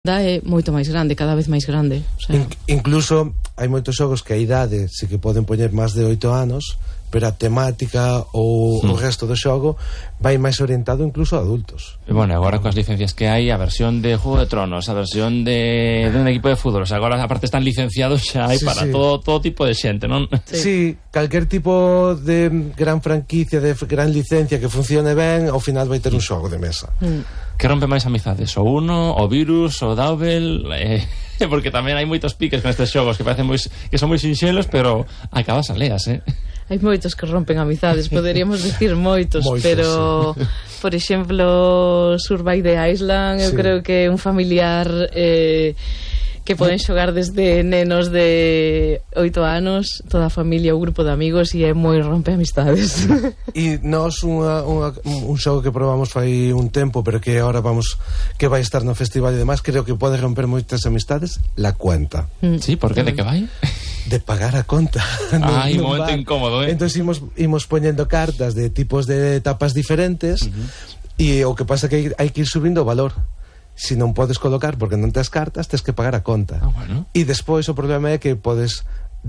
é moito máis grande, cada vez máis grande, o sea. Incluso hai moitos xogos que a idade sí que poden poñer máis de 8 anos, pero a temática ou o resto do xogo vai máis orientado incluso a adultos. E bueno, agora coas licencias que hai, a versión de Juego de Tronos, a versión de un equipo de fútbol, o sea, agora aparte están licenciados xa hai para todo tipo de xente, non? Sí, calquer tipo de gran franquicia, de gran licencia que funcione ben, ao final vai ter un xogo de mesa. Que rompe máis amizades? O Uno, o Virus, o Double... porque tamén hai moitos piques con estes xogos que parecen que son moi sinxelos, pero acabas a leas, Hai moitos que rompen amizades, poderíamos decir moitos, pero por exemplo Survive the Island, eu creo que un familiar que poden xogar desde nenos de 8 anos, toda a familia, o grupo de amigos, e é moi rompe amistades. E nós un xogo que probamos fai un tempo, pero que agora que vai estar no festival e demais, creo que pode romper moitas amistades, La Cuenta. Sí, por que? De que vai? De pagar a conta. Ai, un momento incómodo, Entón imos poñendo cartas de tipos de etapas diferentes, e o que pasa que hai que ir subindo o valor. Si non podes colocar porque non tes cartas, tes que pagar a conta. Bueno. E despois o problema é que podes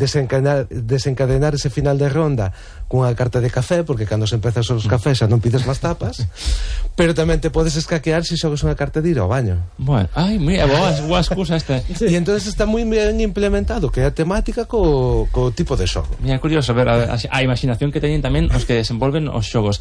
desencadenar ese final de ronda cunha carta de café, porque cando se empezas os cafés xa non pides máis tapas, pero tamén te podes escaquear se xogas unha carta de ir ao baño. Bueno, ai, mira, boa excusa esta. E entonces está moi ben implementado, que é a temática co tipo de xogo. Mira, curioso ver a imaginación que teñen tamén os que desenvolven os xogos.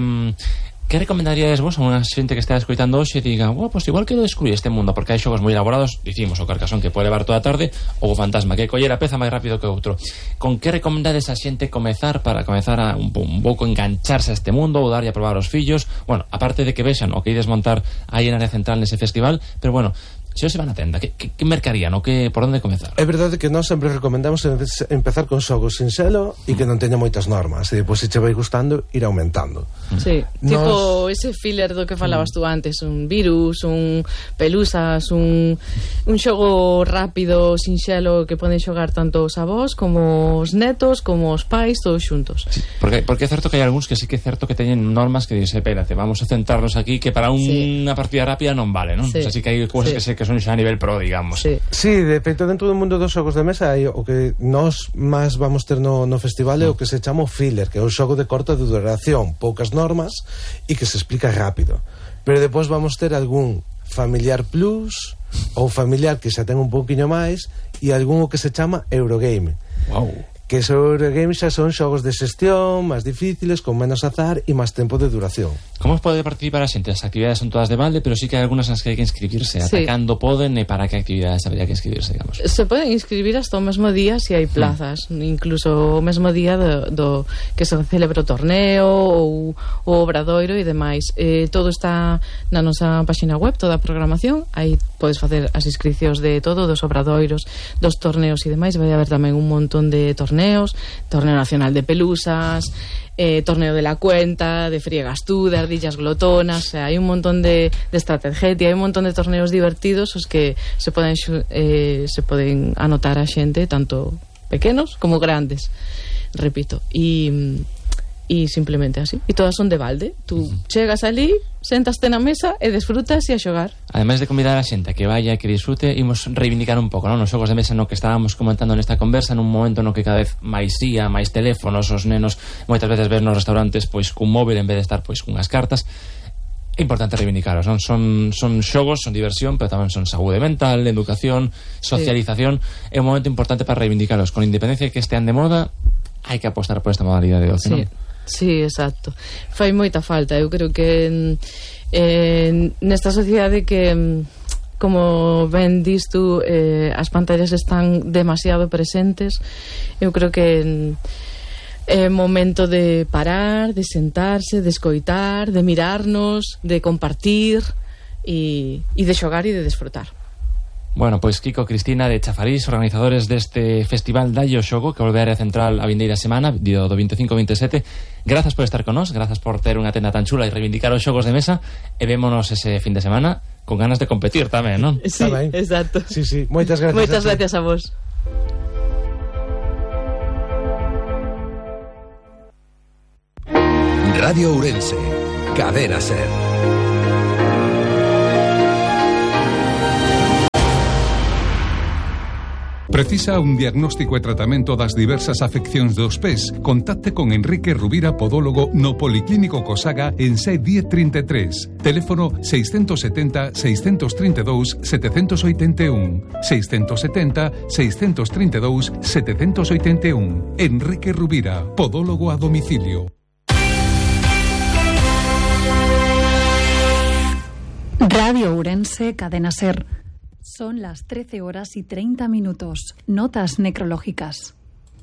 Que recomendaríades vos a unha xente que está escoitando hoxe e diga, pues igual quero descubrir este mundo, porque hai xogos moi elaborados, dicimos o Carcassonne que pode levar toda a tarde, ou o Fantasma que coller a peza máis rápido que outro. Con que recomendades a xente comezar para comezar a un pouco engancharse a este mundo ou darlle a probar aos fillos? Bueno, aparte de que vexan o que ides montar aí en área central nese festival, pero bueno, se se van a tenda, que mercarían ou por onde comezar? É verdade que nós sempre recomendamos empezar con xogos sinxelo e que non teña moitas normas, e depois se che vai gustando ir aumentando. Sí, tipo ese filler do que falabas tú antes, un Virus, un Pelusas, un xogo rápido, sinxelo, que poden xogar tanto os avós como os netos, como os pais, todos xuntos. Sí, porque é certo que hai algúns que sí que é certo que teñen normas que dices, espérate, vamos a centrarnos aquí, que para unha partida rápida non vale, non? O sea, sí que hai cousas que son xa a nivel pro, digamos. Sí, de feito, dentro do mundo dos xogos de mesa hai o que nós máis vamos ter no festival é o que se chama o filler, que é un xogo de corta duración, poucas normas e que se explica rápido. Pero depois vamos ter algún familiar plus ou familiar que xa ten un pouquiño máis e algún o que se chama Eurogame. Wow. Que esos Eurogames xa son xogos de xestión máis difíciles, con menos azar e máis tempo de duración. Como pode participar a xente? As actividades son todas de balde, pero sí que hai algunhas nas que hai que inscribirse. Ata cando poden e para que actividades habería que inscribirse, digamos? Se poden inscribir hasta o mesmo día se hai plazas, incluso o mesmo día do que se celebra o torneo ou o obradoiro e demais. Todo está na nosa página web, toda a programación. Aí podes facer as inscripcións de todo, dos obradoiros, dos torneos e demais. Vai haber tamén un montón de torneo nacional de Pelusas, torneo de La Cuenta, de Friegas tú, de Ardillas Glotonas, o sea, hai un montón de estrategia, hai un montón de torneos divertidos os que se poden anotar a xente, tanto pequenos como grandes, repito, e simplemente así, e todas son de balde. Tú chegas ali, sentaste na mesa e desfrutas e a xogar. Ademais de convidar a xente a que vaya, que disfrute, imos reivindicar un pouco, non? Nos xogos de mesa no que estábamos comentando nesta conversa, nun momento no que cada vez máis máis teléfonos, os nenos moitas veces ven nos restaurantes pois cun móvil en vez de estar pois cunhas cartas. É importante reivindicaros, non? Son xogos, son diversión, pero tamén son saúde mental, educación, socialización. É un momento importante para reivindicaros. Con independencia de que estean de moda, hai que apostar por esta modalidade de ocio, non? Sí, exacto. Fai moita falta. Eu creo que nesta sociedade que, como ben dis tú, as pantallas están demasiado presentes, eu creo que é momento de parar, de sentarse, de escoitar, de mirarnos, de compartir e de xogar e de desfrutar. Bueno, pois Kiko, Cristina de Chafarís, organizadores deste festival Dalle o Xogo, que volve a área central a vindeira semana, do 25-27. Grazas por estar con nós, grazas por ter unha tenda tan chula e reivindicar os xogos de mesa, e vémonos ese fin de semana con ganas de competir tamén, non? Sí, exacto. Sí, moitas gracias. Moitas gracias a vos. Radio Ourense, Cadena Ser. Precisa un diagnóstico e tratamento das diversas afeccións dos pés? Contacte con Enrique Rubira, podólogo no Policlínico Cosaga en 61033. Teléfono 670 632 781. 670 632 781. Enrique Rubira, podólogo a domicilio. Radio Ourense, Cadena Ser. Son las 13 horas y 30 minutos. Notas necrológicas.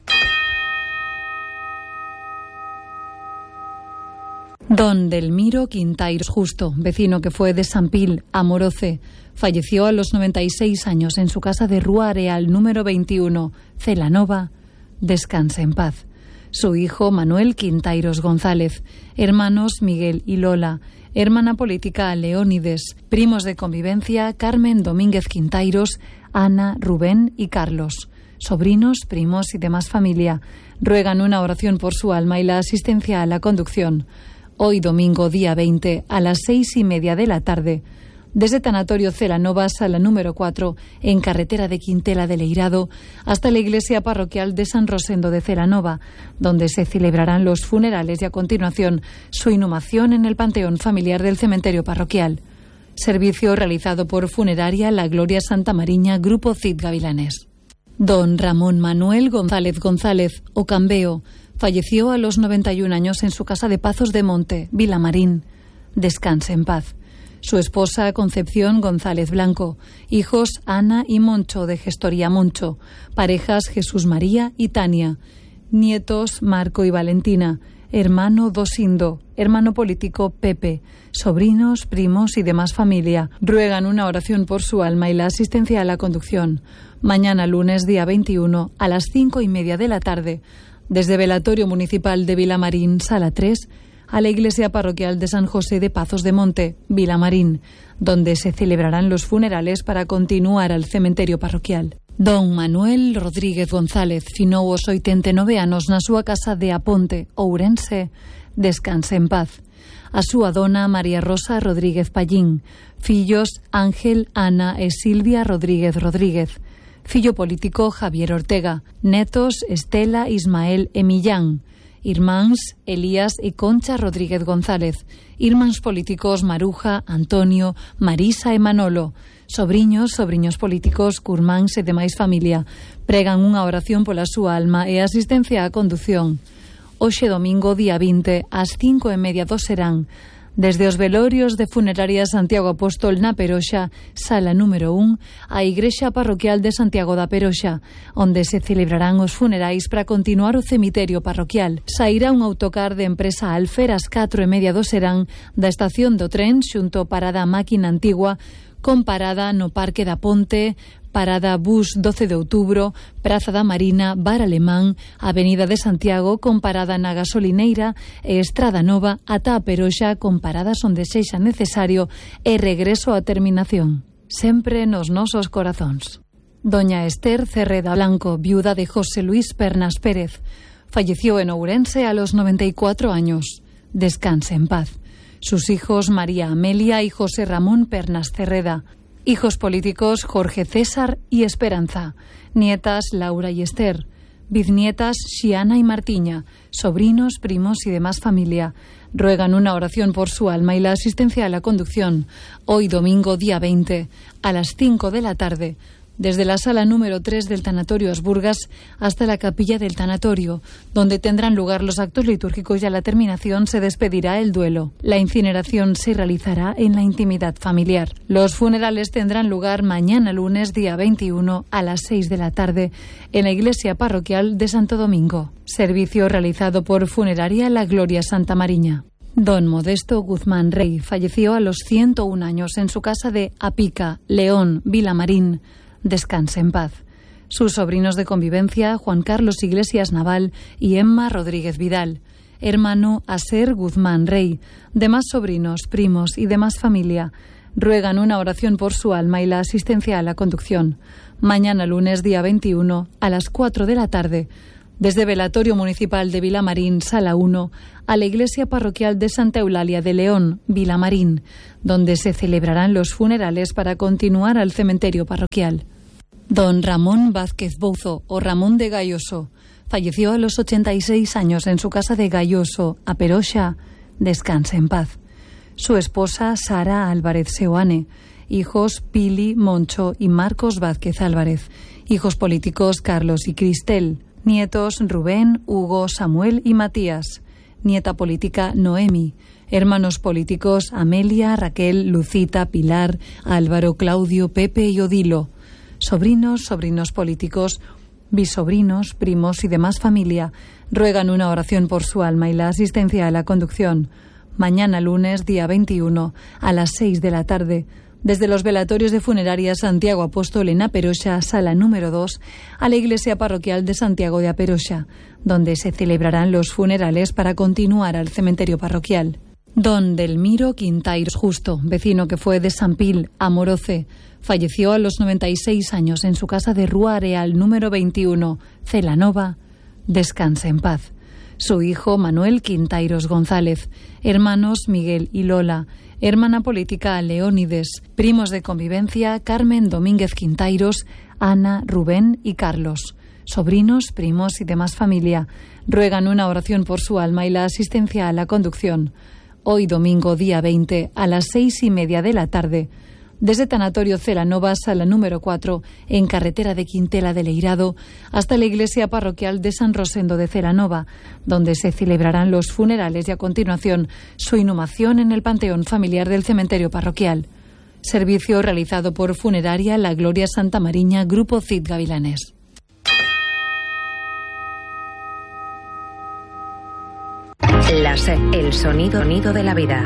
Don Delmiro Quintairos Justo, vecino que fue de San Pil, Amoroce, falleció a los 96 años en su casa de Rúa Areal número 21, Celanova. Descanse en paz. Su hijo Manuel Quintairos González, hermanos Miguel y Lola, hermana política Leónides, primos de convivencia Carmen Domínguez Quintairos, Ana, Rubén y Carlos, sobrinos, primos y demás familia, ruegan una oración por su alma y la asistencia a la conducción. Hoy domingo día 20 a las 6:30 de la tarde, desde Tanatorio Celanova, sala número 4, en carretera de Quintela de Leirado, hasta la iglesia parroquial de San Rosendo de Celanova, donde se celebrarán los funerales y a continuación su inhumación en el panteón familiar del cementerio parroquial. Servicio realizado por Funeraria La Gloria Santa Mariña, Grupo Cid Gavilanes. Don Ramón Manuel González González, Ocambeo, falleció a los 91 años en su casa de Pazos de Monte, Vilamarín. Descanse en paz. Su esposa Concepción González Blanco, hijos Ana y Moncho de Gestoría Moncho, parejas Jesús María y Tania, nietos Marco y Valentina, hermano Dosindo, hermano político Pepe, sobrinos, primos y demás familia. Ruegan una oración por su alma y la asistencia a la conducción. Mañana lunes día 21 a las 5:30 de la tarde, desde Velatorio Municipal de Vilamarín, Sala 3, a la iglesia parroquial de San José de Pazos de Monte, Vilamarín, donde se celebrarán los funerales para continuar al cementerio parroquial. Don Manuel Rodríguez González finou os 89 anos na súa casa de Aponte, Ourense. Descanse en paz. A súa dona María Rosa Rodríguez Pallín, fillos Ángel, Ana e Silvia Rodríguez Rodríguez, fillo político Javier Ortega, netos Estela, Ismael e Millán, irmáns Elías e Concha Rodríguez González, irmáns políticos Maruja, Antonio, Marisa e Manolo, sobriños políticos, curmáns e demais familia. Pregan unha oración pola súa alma e asistencia á condución. Hoxe domingo día 20 ás 5:30 serán desde os velorios de Funeraria Santiago Apóstol na Peroxa, sala número 1, a Igrexa Parroquial de Santiago da Peroxa, onde se celebrarán os funerais para continuar o cemiterio parroquial. Sairá un autocar de empresa Alfer ás 4:30 serán da estación do tren xunto parada Máquina Antigua, con parada no Parque da Ponte, parada Bus 12 de Outubro, Praza da Marina, Bar Alemán, Avenida de Santiago, con parada na Gasolineira e Estrada Nova ata a Peroxa, con paradas onde sexa necesario e regreso a terminación. Sempre nos nosos corazóns. Doña Esther Cerreda Blanco, viuda de José Luis Pernas Pérez, falleció en Ourense a los 94 años. Descanse en paz. Sus hijos María Amelia y José Ramón Pernas Cerreda, hijos políticos Jorge César y Esperanza, nietas Laura y Esther, biznietas Xiana y Martiña, sobrinos, primos y demás familia. Ruegan una oración por su alma y la asistencia a la conducción. Hoy domingo día 20 a las 5 de la tarde, desde la sala número 3 del Tanatorio Asburgas hasta la capilla del Tanatorio, donde tendrán lugar los actos litúrgicos y a la terminación se despedirá el duelo. La incineración se realizará en la intimidad familiar. Los funerales tendrán lugar mañana lunes día 21 a las 6 de la tarde en la iglesia parroquial de Santo Domingo. Servicio realizado por Funeraria La Gloria Santa Mariña. Don Modesto Guzmán Rey falleció a los 101 años en su casa de Apica, León, Vilamarín. Descanse en paz. Sus sobrinos de convivencia, Juan Carlos Iglesias Naval y Emma Rodríguez Vidal, hermano Aser Guzmán Rey, demás sobrinos, primos y demás familia, ruegan una oración por su alma y la asistencia a la conducción. Mañana lunes día 21 a las 4 de la tarde, desde Velatorio Municipal de Vilamarín, Sala 1, a la Iglesia Parroquial de Santa Eulalia de León, Vilamarín, donde se celebrarán los funerales para continuar al cementerio parroquial. Don Ramón Vázquez Bouzo, o Ramón de Gayoso, falleció a los 86 años en su casa de Gayoso, a Peroxa. Descanse en paz. Su esposa, Sara Álvarez Seoane. Hijos, Pili, Moncho y Marcos Vázquez Álvarez. Hijos políticos, Carlos y Cristel. Nietos, Rubén, Hugo, Samuel y Matías. Nieta política, Noemi. Hermanos políticos, Amelia, Raquel, Lucita, Pilar, Álvaro, Claudio, Pepe y Odilo. Sobrinos políticos, bisobrinos, primos y demás familia ruegan una oración por su alma y la asistencia a la conducción. Mañana lunes, día 21, a las 6 de la tarde, desde los velatorios de funeraria Santiago Apóstol en Aperoxa, sala número 2, a la iglesia parroquial de Santiago de Aperoxa, donde se celebrarán los funerales para continuar al cementerio parroquial. Don Delmiro Quintairos Justo, vecino que fue de Sampil, Amoroce, falleció a los 96 años en su casa de Rúa Areal número 21, Celanova. Descanse en paz. Su hijo Manuel Quintairos González, hermanos Miguel y Lola, hermana política Leónides, primos de convivencia Carmen Domínguez Quintairos, Ana, Rubén y Carlos, sobrinos, primos y demás familia ruegan una oración por su alma y la asistencia a la conducción. Hoy domingo día 20 a las 6:30 de la tarde, desde Tanatorio Celanova, sala número 4, en carretera de Quintela de Leirado, hasta la iglesia parroquial de San Rosendo de Celanova, donde se celebrarán los funerales y a continuación su inhumación en el panteón familiar del cementerio parroquial. Servicio realizado por Funeraria La Gloria Santa Mariña, Grupo Cid Gavilanes. La SER, el sonido de la vida.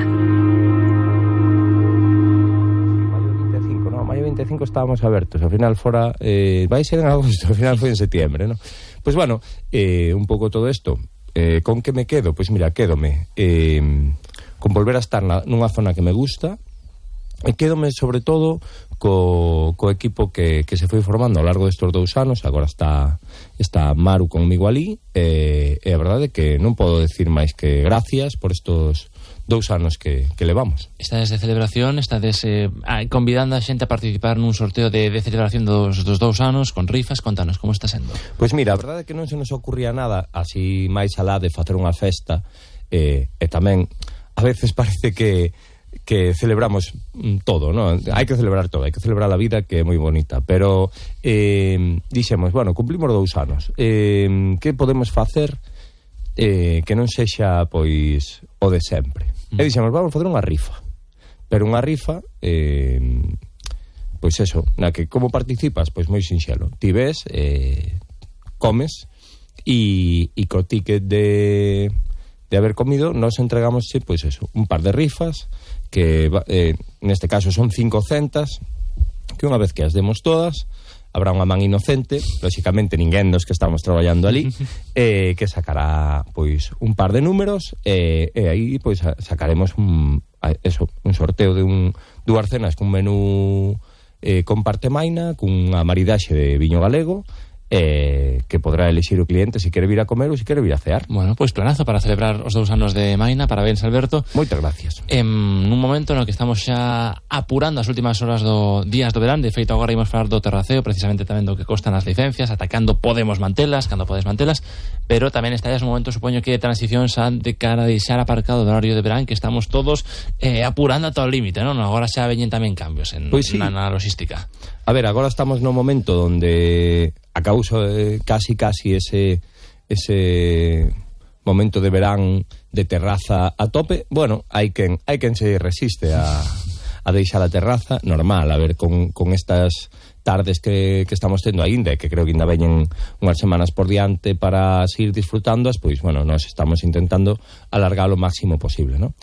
Maio 25 estábamos abertos, ao final fora vai ser en agosto, ao final foi en setembro, ¿no? Pois bueno, un pouco todo isto, con que me quedo? Pois mira, quédome con volver a estar nunha zona que me gusta, e quédome sobre todo co equipo que se foi formando ao largo destes 2 anos. Agora está Maru conmigo ali, e a verdade é que non podo decir máis que gracias por estos 2 anos que levamos. Estades de celebración, estades convidando a xente a participar nun sorteo de celebración dos 2 anos, con rifas. Contanos, como está sendo? Pois mira, a verdade é que non se nos ocurría nada así máis alá de facer unha festa, e tamén a veces parece que celebramos todo, ¿no? Hai que celebrar todo, hai que celebrar a vida, que é moi bonita, pero dixemos, bueno, cumplimos 2 anos, que podemos facer que non sexa, pois, o de sempre? E dixemos, vamos facer unha rifa, pero unha rifa pois eso, na que como participas, pois moi sinxelo, ti ves, comes e co ticket de haber comido nos entregamos, pois eso, un par de rifas que neste caso son 500, que unha vez que as demos todas habrá unha man inocente, lóxicamente ninguén dos que estamos traballando ali, que sacará pois un par de números, e aí pois sacaremos un sorteo de dúas cenas cun menú con parte maina, cunha maridaxe de viño galego, que podrá elixir o cliente se quere vir a comer ou se quere vir a cear. Bueno, pois planazo para celebrar os 2 anos de Maina. Parabéns, Alberto. Moitas gracias. Nun momento no que estamos xa apurando as últimas horas días do verán. De feito, agora imos falar do terraceo, precisamente tamén do que costan as licencias, atacando podemos mantelas, cando podes mantelas, pero tamén está un momento, supoño, que de transición xa de cara a deixar aparcado o horario de verán, que estamos todos apurando a todo o límite, non? Agora xa veñen tamén cambios pois sí, na logística. A ver, agora estamos no momento onde a causa casi ese momento de verán de terraza a tope. Bueno, hai quen se resiste a deixar a terraza, normal, a ver, con estas tardes que estamos tendo aínda, que creo que ainda veñen unhas semanas por diante para seguir disfrutándoas, pois, bueno, nós estamos intentando alargar o máximo posible, ¿no?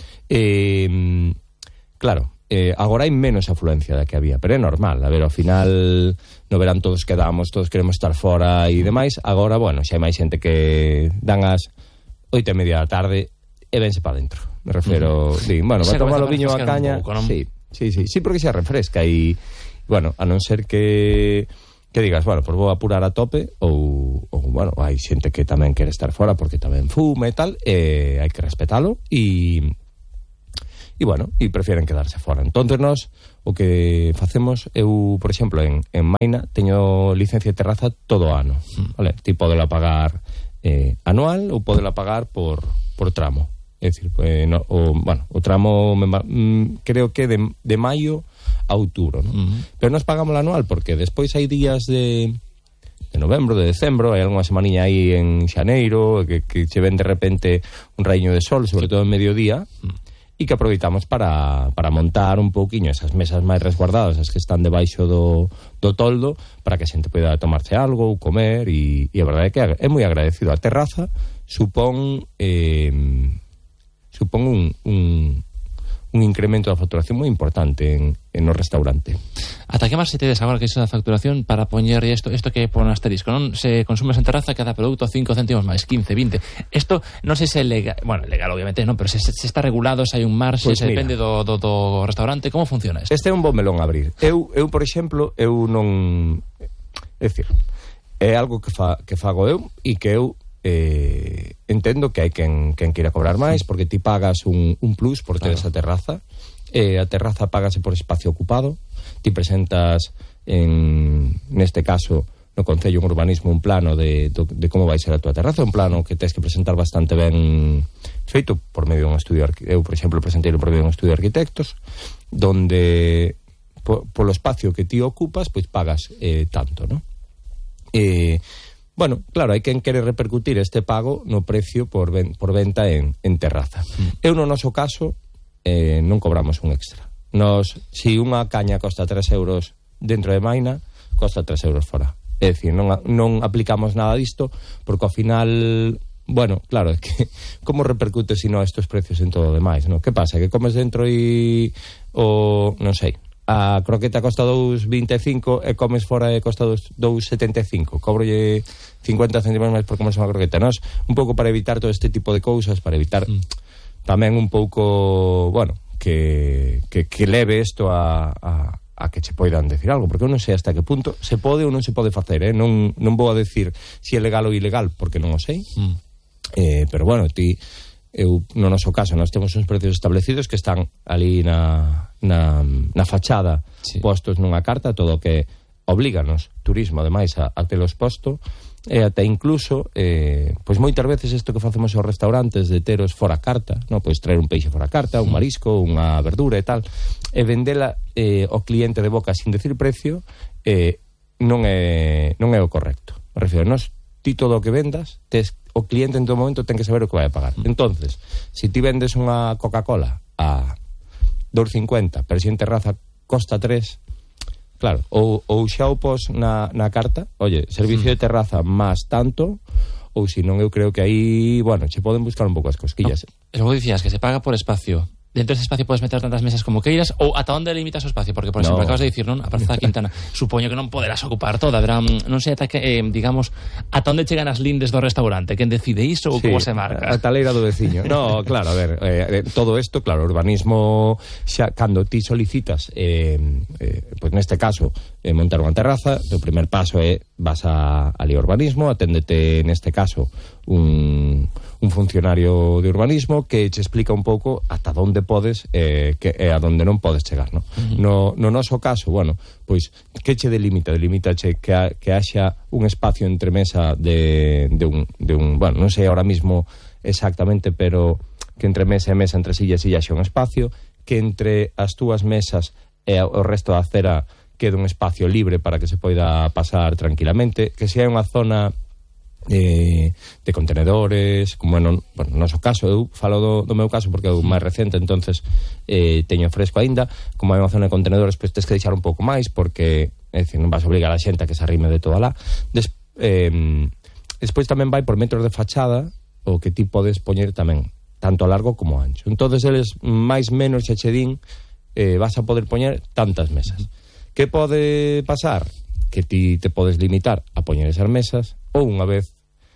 Claro, agora hai menos afluencia da que había, pero é normal, a ver, ao final no verán todos quedamos, todos queremos estar fora e demais. Agora, bueno, xa hai máis xente que dan as 8:30 da tarde e vense para dentro, me refiro, bueno, va a tomar o viño a caña, sí, porque xa refresca e, bueno, a non ser que digas, bueno, pues vou apurar a tope, ou bueno, hai xente que tamén quere estar fora porque tamén fume e tal, hai que respetalo, e bueno, e prefieren quedarse fora. Entonces nós o que facemos, eu, por exemplo, en Maina teño licencia de terraza todo o ano, vale? Ti podela pagar anual ou podela pagar por tramo. É dicir, o tramo creo que de maio a outubro, ¿no? Pero nós pagamos anual porque despois hai días de novembro, de decembro, hai algunha semaniña aí en xaneiro que che ven de repente un raíño de sol, sobre todo en mediodía, e que aproveitamos para montar un pouquiño esas mesas máis resguardadas, as que están debaixo do toldo, para que a xente poida tomarse algo ou comer, e a verdade é que é moi agradecido. A terraza supón un incremento da facturación moi importante en o restaurante. Ata que máis se tedes agora que iso da facturación para poñer isto que pon asterisco, non? Se consumes en terraza cada produto 5 céntimos máis, 15, 20. Isto non sei se é legal, bueno, legal obviamente non, pero se está regulado, se hai un marxe, se depende do restaurante, como funciona isto? Este é un bom melón a abrir. Eu por exemplo, eu non... É dicir, é algo que fago eu e que eu entendo que hai quen queira cobrar máis porque ti pagas un plus por ter esa terraza. A terraza págase por espacio ocupado. Ti presentas neste caso no Concello en Urbanismo un plano de como vai ser a tua terraza, un plano que tens que presentar bastante ben feito por medio de un estudio. Eu, por exemplo, presentei por medio de un estudio de arquitectos donde polo espacio que ti ocupas pois pagas tanto, non? Bueno, claro, hai quen quere repercutir este pago no precio por venta en terraza. Eu no noso caso non cobramos un extra. Nos, si unha caña costa 3 euros dentro de Maina, costa 3 euros fora. É dicir, non aplicamos nada disto, porque ao final, bueno, claro, é que como repercute sino estes precios en todo o demais, non? Que pasa? Que comes dentro e non sei, a croqueta costa 2,25 e comes fora e costa 2,75. Cobrolle 50 céntimos máis por comerse unha croqueta. Nós, un pouco para evitar todo este tipo de cousas, para evitar tamén un pouco, bueno, que leve isto a que che poidan decir algo, porque eu non sei hasta que punto se pode ou non se pode facer, non vou a decir se é legal ou ilegal, porque non o sei. Pero bueno, no noso caso, nós temos uns precios establecidos que están ali na fachada, sí, postos nunha carta, todo o que oblíganos turismo, ademais, a telos posto, e até incluso pois moitas veces isto que facemos aos restaurantes de teros fora carta, non? Pois traer un peixe fora carta, un marisco, unha verdura e tal, e vendela ao cliente de boca sin decir precio, non é o correcto. Me refiero, nós ti todo o que vendas, o cliente en todo momento ten que saber o que vai a pagar. Entonces, se ti vendes unha Coca-Cola a 2,50, pero se en terraza costa 3, claro, ou xa o pos na carta, oye, servicio de terraza máis tanto, ou se non, eu creo que aí, bueno, che poden buscar un pouco as cosquillas. Logo dicías que se paga por espacio. Dentro dese espacio podes meter tantas mesas como queiras, ou ata onde limitas o espacio? Porque, por exemplo, acabas de dicir, non? A Praza da Quintana, supoño que non poderás ocupar toda, verá, non sei ata que, digamos, ata onde chegan as lindes do restaurante, quen decide iso ou como se marca? A taleira do veciño. No, claro, a ver, todo isto, claro, urbanismo, xa, cando ti solicitas, pois neste caso, montar unha terraza, o primer paso é vas ali a urbanismo, aténdete neste caso un funcionario de urbanismo que che explica un pouco ata onde podes e a onde non podes chegar, no? No noso caso, bueno, pois que che delimita? Delimítache que haxa un espacio entre mesa de un, bueno, non sei ahora mismo exactamente, pero que entre mesa e mesa, entre silla e silla haxa un espacio, que entre as túas mesas e o resto da acera quede un espacio libre para que se poida pasar tranquilamente, que se hai unha zona de contenedores, como no noso caso, eu falo do meu caso porque é o máis recente, entonces teño fresco aínda, como hai unha zona de contenedores, pois tens que deixar un pouco máis porque, é dicir, non vas obrigar a xente a que se arrime de toda lá. Despois tamén vai por metros de fachada o que ti podes poñer tamén, tanto a largo como a ancho. Entonces eles máis menos xa che din vas a poder poñer tantas mesas. Que pode pasar? Que ti te podes limitar a poñer esas mesas, ou unha vez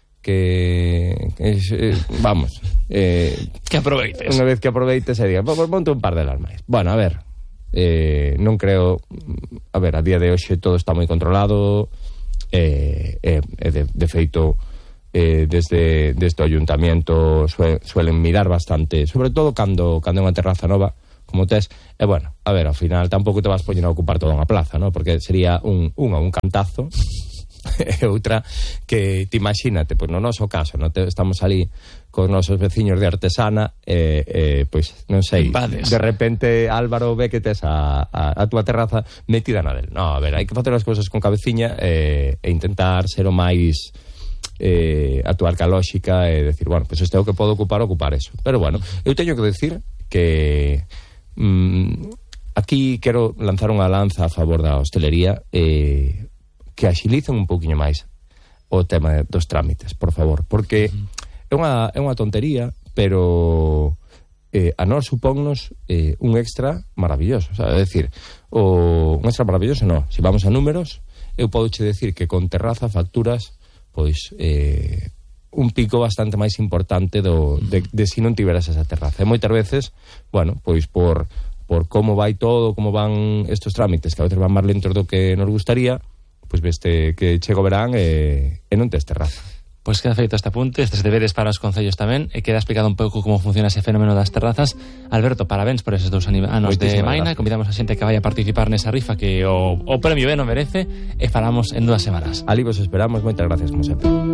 vamos, que aproveites. Unha vez que aproveites e diga, monte un par de las máis. Bueno, a ver, non creo, a ver, a día de hoxe todo está moi controlado, de feito, desde o ayuntamiento suelen mirar bastante, sobre todo cando é unha terraza nova, como tes, e bueno, a ver, ao final tampouco te vas poñendo a ocupar toda unha plaza, ¿no? Porque sería un cantazo e outra que te imagínate, pois no noso caso, no estamos ali cos nosos veciños de Artesana pois non sei, Invades. de repente Álvaro ve que tes a túa terraza metida na del. No, a ver, hai que facer as cousas con cabeciña e intentar ser o máis actuar ca lógica e decir, bueno, pois este é o que podo ocupar eso. Pero bueno, eu teño que decir que aquí quero lanzar unha lanza a favor da hostelería que axilicen un pouquiño máis o tema dos trámites, por favor, porque é unha tontería, pero a nós supónnos un extra maravilloso, sabe? É dicir, un extra maravilloso non, se vamos a números, eu podo che decir que con terraza facturas pois un pico bastante máis importante de se non tiveras esa terraza. E moitas veces, bueno, pois por como vai todo, como van estes trámites, que a veces van máis lentos do que nos gustaría, pois veste que chega o verán e non tes terraza. Pois queda feito este apunte, estes deberes para os concellos tamén, e queda explicado un pouco como funciona ese fenómeno das terrazas. Alberto, parabéns por eses 2 anos de Maina. Convidamos a xente que vai a participar nesa rifa, que o premio ben o merece, e falamos en 2 semanas. Ali vos esperamos, moitas gracias como sempre.